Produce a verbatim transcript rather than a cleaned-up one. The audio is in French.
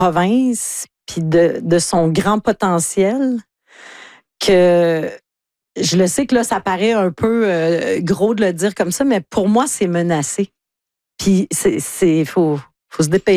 province, puis de, de son grand potentiel, que je le sais que là, ça paraît un peu euh, gros de le dire comme ça, mais pour moi, c'est menacé. Puis, c'est, c'est, faut, faut se dépêcher.